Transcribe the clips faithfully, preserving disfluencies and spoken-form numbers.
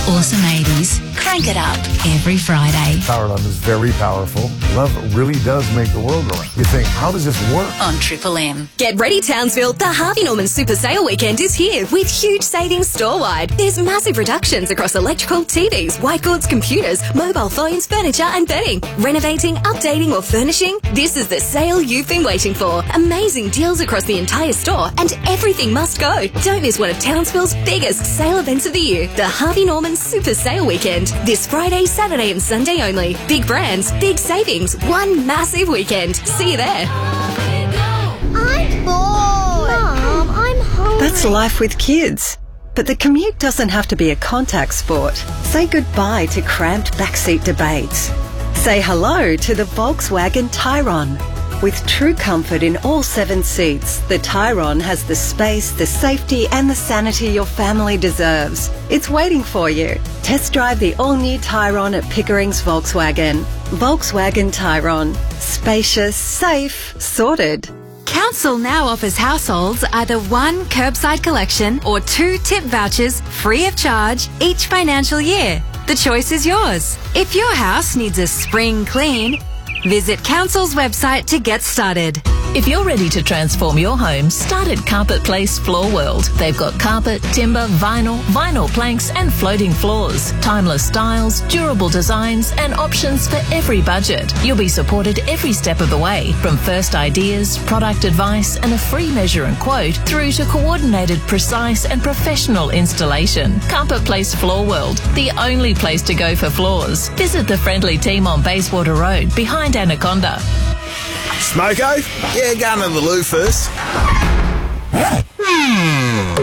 Awesome eighties. Crank it up every Friday. Power Love is very powerful. Love really does make the world go round. You think, how does this work? On Triple M. Get ready, Townsville. The Harvey Norman Super Sale Weekend is here with huge savings store-wide. There's massive reductions across electrical, T Vs, white goods, computers, mobile phones, furniture and bedding. Renovating, updating or furnishing? This is the sale you've been waiting for. Amazing deals across the entire store and everything must go. Don't miss one of Townsville's biggest sale events of the year. The Harvey Norman Super Sale Weekend. This Friday, Saturday and Sunday only. Big brands, big savings, one massive weekend. See you there. I'm bored. Mum, I'm hungry. That's life with kids. But the commute doesn't have to be a contact sport. Say goodbye to cramped backseat debates. Say hello to the Volkswagen Tyrone. With true comfort in all seven seats, the Tyrone has the space, the safety and the sanity your family deserves. It's waiting for you. Test drive the all-new Tyrone at Pickering's Volkswagen. Volkswagen Tyrone. Spacious, safe, sorted. Council now offers households either one curbside collection or two tip vouchers free of charge each financial year. The choice is yours. If your house needs a spring clean, visit Council's website to get started. If you're ready to transform your home, start at Carpet Place Floor World. They've got carpet, timber, vinyl, vinyl planks and floating floors. Timeless styles, durable designs and options for every budget. You'll be supported every step of the way, from first ideas, product advice and a free measure and quote through to coordinated, precise and professional installation. Carpet Place Floor World, the only place to go for floors. Visit the friendly team on Bayswater Road, behind Anaconda. Smoko? Yeah, go into the loo first. Hmm.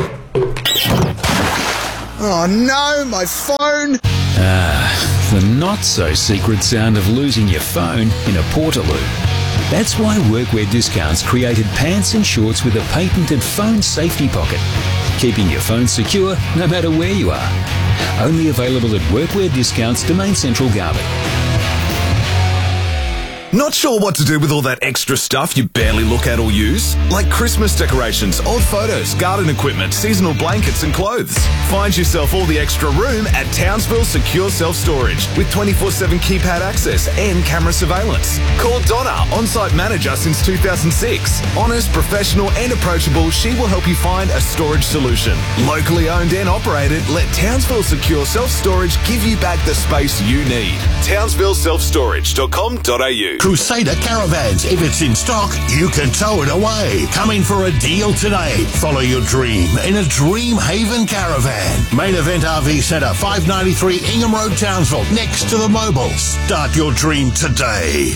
Oh no, my phone! Ah, the not-so-secret sound of losing your phone in a portaloo. That's why Workwear Discounts created pants and shorts with a patented phone safety pocket, keeping your phone secure no matter where you are. Only available at Workwear Discounts, Domain Central, Garbutt. Not sure what to do with all that extra stuff you barely look at or use? Like Christmas decorations, old photos, garden equipment, seasonal blankets and clothes. Find yourself all the extra room at Townsville Secure Self-Storage with twenty-four seven keypad access and camera surveillance. Call Donna, on-site manager since two thousand six. Honest, professional and approachable, she will help you find a storage solution. Locally owned and operated, let Townsville Secure Self-Storage give you back the space you need. townsville self storage dot com dot a u. Crusader Caravans. If it's in stock, you can tow it away. Come in for a deal today. Follow your dream in a Dream Haven caravan. Main Event R V Centre, five ninety-three Ingham Road, Townsville, next to the Mobile. Start your dream today.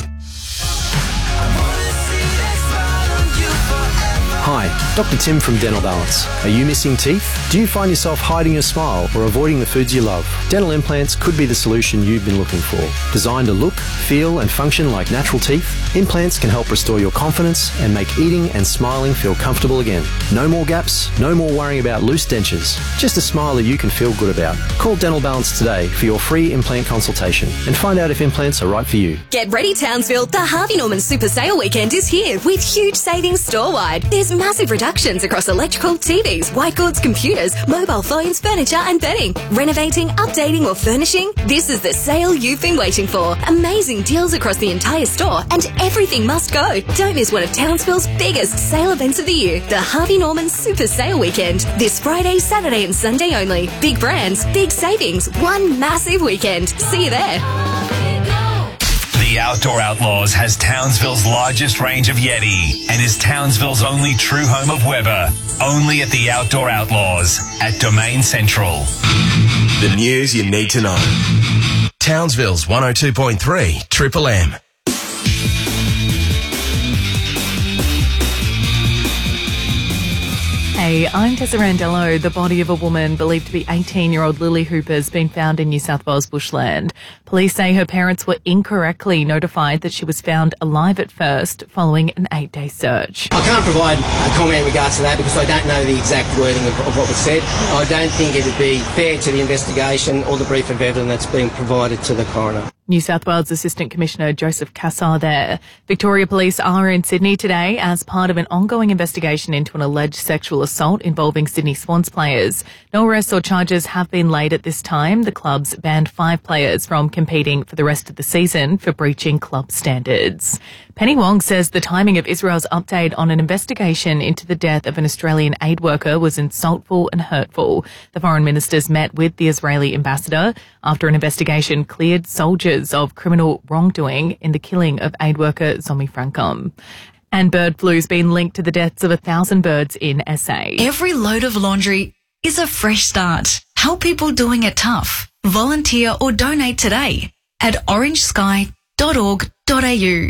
Hi, Doctor Tim from Dental Balance. Are you missing teeth? Do you find yourself hiding a smile or avoiding the foods you love? Dental implants could be the solution you've been looking for. Designed to look, feel and function like natural teeth, implants can help restore your confidence and make eating and smiling feel comfortable again. No more gaps, no more worrying about loose dentures. Just a smile that you can feel good about. Call Dental Balance today for your free implant consultation and find out if implants are right for you. Get ready, Townsville. The Harvey Norman Super Sale Weekend is here with huge savings store-wide. There's massive reductions across electrical, T Vs, white goods, computers, mobile phones, furniture and bedding. Renovating, updating or furnishing? This is the sale you've been waiting for. Amazing deals across the entire store and everything must go. Don't miss one of Townsville's biggest sale events of the year. The Harvey Norman Super Sale Weekend. This Friday, Saturday and Sunday only. Big brands, big savings, one massive weekend. See you there. The Outdoor Outlaws has Townsville's largest range of Yeti and is Townsville's only true home of Weber. Only at the Outdoor Outlaws at Domain Central. The news you need to know. Townsville's one oh two point three Triple M. Hey, I'm Tessa Randello. The body of a woman believed to be eighteen-year-old Lily Hooper has been found in New South Wales bushland. Police say her parents were incorrectly notified that she was found alive at first following an eight-day search. I can't provide a comment in regards to that because I don't know the exact wording of, of what was said. I don't think it would be fair to the investigation or the brief of evidence that's being provided to the coroner. New South Wales Assistant Commissioner Joseph Cassar there. Victoria Police are in Sydney today as part of an ongoing investigation into an alleged sexual assault involving Sydney Swans players. No arrests or charges have been laid at this time. The clubs banned five players from competing for the rest of the season for breaching club standards. Penny Wong says the timing of Israel's update on an investigation into the death of an Australian aid worker was insultful and hurtful. The foreign ministers met with the Israeli ambassador after an investigation cleared soldiers of criminal wrongdoing in the killing of aid worker Zomi Francom. And bird flu's been linked to the deaths of a thousand birds in S A. Every load of laundry is a fresh start. Help people doing it tough. Volunteer or donate today at orange sky dot org dot a u.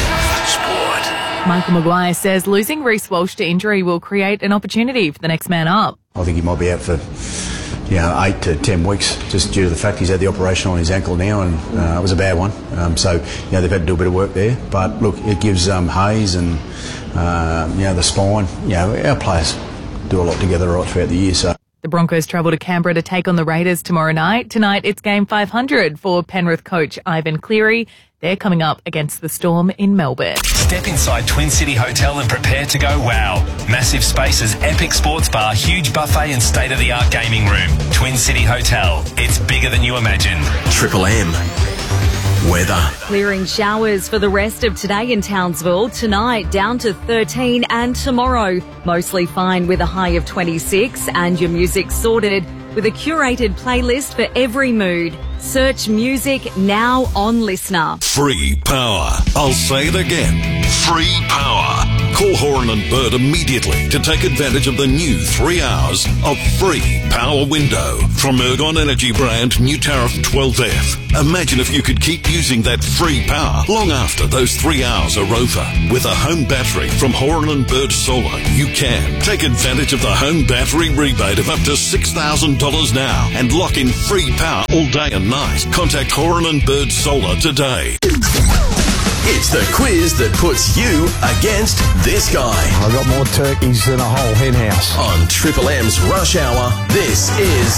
Michael Maguire says losing Reece Walsh to injury will create an opportunity for the next man up. I think he might be out for, you know, eight to ten weeks, just due to the fact he's had the operation on his ankle now, and uh, it was a bad one. Um, so, you know, they've had to do a bit of work there. But look, it gives um, Hayes and uh, you know, the spine. You know, our players do a lot together right throughout the year. So. The Broncos travel to Canberra to take on the Raiders tomorrow night. Tonight, it's game five hundred for Penrith coach Ivan Cleary. They're coming up against the Storm in Melbourne. Step inside Twin City Hotel and prepare to go wow. Massive spaces, epic sports bar, huge buffet and state-of-the-art gaming room. Twin City Hotel. It's bigger than you imagine. Triple M. Weather. Clearing showers for the rest of today in Townsville. Tonight down to thirteen and tomorrow mostly fine with a high of twenty-six, and your music sorted with a curated playlist for every mood. Search music now on Listener. Free power. I'll say it again. Free power. Call Horan and Bird immediately to take advantage of the new three hours of free power window from Ergon Energy brand new tariff twelve F. Imagine if you could keep using that free power long after those three hours are over. With a home battery from Horan and Bird Solar, you can take advantage of the home battery rebate of up to six thousand dollars now and lock in free power all day and night. Contact Horan and Bird Solar today. It's the quiz that puts you against this guy. I've got more turkeys than a whole hen house. On Triple M's Rush Hour, this is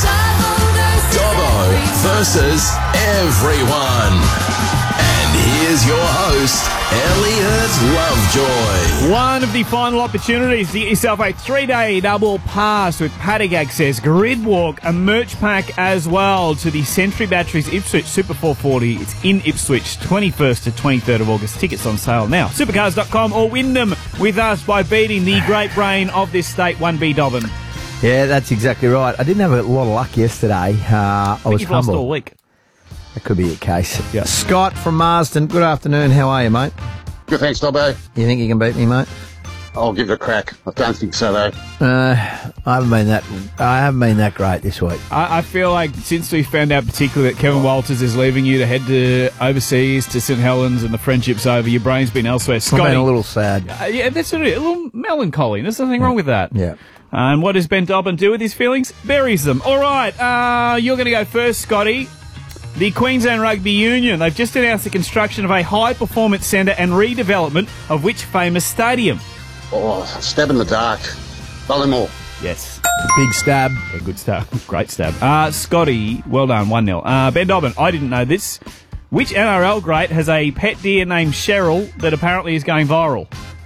Dobbo versus everyone. And here's your host, Elliot Lovejoy. One of the final opportunities to get yourself a three-day double pass with paddock access, grid walk, a merch pack as well to the Century Batteries Ipswich Super four forty. It's in Ipswich, twenty-first to twenty-third of August. Tickets on sale now. supercars dot com, or win them with us by beating the great brain of this state, one B Dobbin. Yeah, that's exactly right. I didn't have a lot of luck yesterday. Uh, I, I was you've humble. Lost all week. That could be a case. Yeah. Scott from Marsden, good afternoon. How are you, mate? Good, thanks, Dobbo. You think you can beat me, mate? I'll give it a crack. I don't think so, though. Uh, I haven't been that. I haven't been that great this week. I, I feel like since we found out particularly that Kevin Walters is leaving you to head to overseas to St Helens and the friendship's over, your brain's been elsewhere. Scotty, I've been a little sad. Uh, yeah, that's a, a little melancholy. There's nothing wrong with that. Yeah. Uh, and what does Ben Dobbin do with his feelings? Buries them. All right, uh, you're going to go first, Scotty. The Queensland Rugby Union, they've just announced the construction of a high-performance centre and redevelopment of which famous stadium? Oh, stab in the dark. Ballimore. Yes. Big stab. Yeah, good stab. Great stab. Uh, Scotty, well done, one nil. Uh, Ben Dobbin, I didn't know this. Which N R L great has a pet deer named Cheryl that apparently is going viral?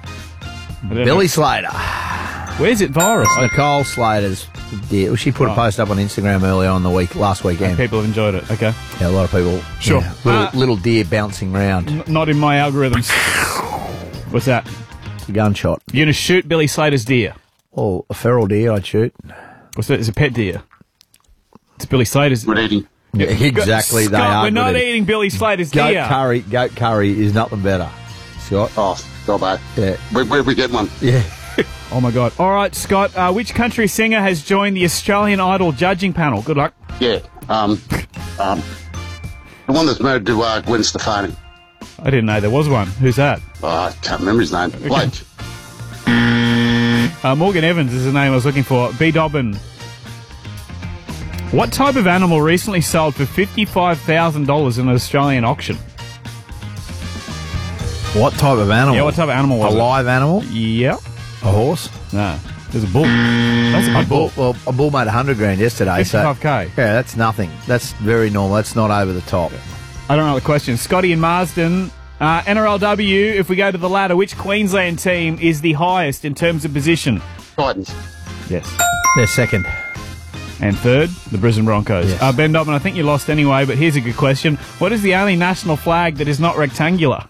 Billy know. Slater. Where's it viral? It's Nicole Slater's deer. Well, she put a post up on Instagram earlier on the week, last weekend. And people have enjoyed it, okay. Yeah, a lot of people. Sure. Yeah, little, Uh, little deer bouncing around. N- not in my algorithms. What's that? It's a gunshot. You're going to shoot Billy Slater's deer? Oh, a feral deer I'd shoot. What's that? It's a pet deer. It's Billy Slater's. We're eating. Yeah, exactly, Scott, they are. we're not good. eating Billy Slater's Goat deer. curry, goat curry is nothing better. Scott. Oh, Dobbo. Yeah. Where, where we get one? Yeah. Oh, my God. All right, Scott, uh, which country singer has joined the Australian Idol judging panel? Good luck. Yeah. Um, um, the one that's married to uh, Gwen Stefani. I didn't know there was one. Who's that? Oh, I can't remember his name. Blake. Uh, Morgan Evans is the name I was looking for. B. Dobbin. What type of animal recently sold for fifty-five thousand dollars in an Australian auction? What type of animal? Yeah, what type of animal was a it? A live animal? Yeah. A horse? No. There's a bull. That's a big a bull. bull. Well, a bull made one hundred grand yesterday. fifty-five K. So, yeah, that's nothing. That's very normal. That's not over the top. I don't know the question. Scotty in Marsden. Uh, N R L W, if we go to the ladder, which Queensland team is the highest in terms of position? Titans. Yes. They're second. And third, the Brisbane Broncos. Yes. Uh, Ben Dobman, I think you lost anyway, but here's a good question. What is the only national flag that is not rectangular?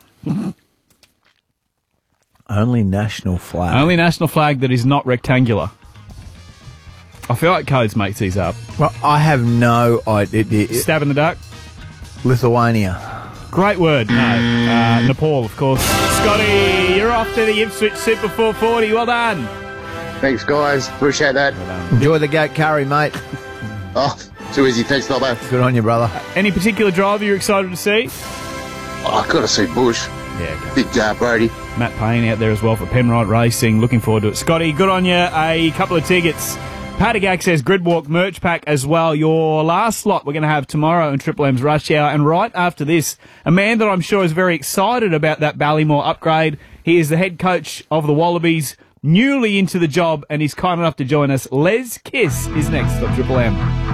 Only national flag. Only national flag that is not rectangular. I feel like Codes makes these up. Well, I have no idea. Stab in the dark. Lithuania. Great word. No. Uh, Nepal, of course. Scotty, you're off to the Ipswich Super four forty. Well done. Thanks, guys. Appreciate that. Enjoy the goat curry, mate. Oh, too easy. Thanks, Dobbo. Good on you, brother. Any particular driver you're excited to see? Oh, I've got to see Bush. Yeah, Big uh, Brody. Matt Payne out there as well for Penrite Racing. Looking forward to it. Scotty, good on you. A couple of tickets. Paddock Access Gridwalk merch pack as well. Your last slot we're going to have tomorrow in Triple M's Rush Hour. And right after this, a man that I'm sure is very excited about that Ballymore upgrade. He is the head coach of the Wallabies, newly into the job, and he's kind enough to join us. Les Kiss is next on Triple M.